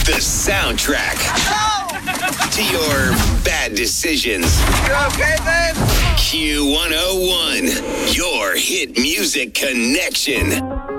The soundtrack to your bad decisions. You okay, babe? Q101, your hit music connection.